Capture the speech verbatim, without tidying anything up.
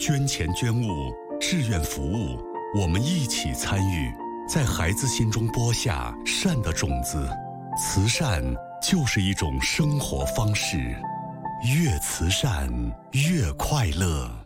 捐钱捐物，志愿服务，我们一起参与，在孩子心中播下善的种子。慈善就是一种生活方式，越慈善越快乐。